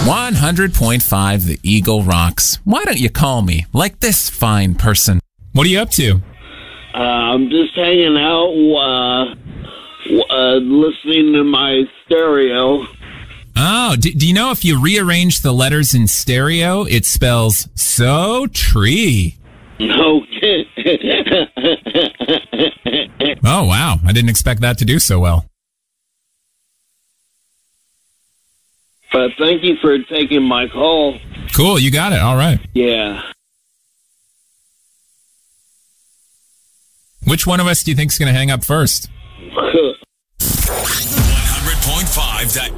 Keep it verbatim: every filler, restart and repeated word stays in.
one hundred point five The Eagle rocks. Why don't you call me like this fine person? What are you up to? Uh, I'm just hanging out, uh, uh, listening to my stereo. Oh, do, do you know if you rearrange the letters in stereo, it spells so tree? No. Oh, wow. I didn't expect that to do so well. But thank you for taking my call. Cool, you got it. All right. Yeah. Which one of us do you think is going to hang up first? one hundred point five The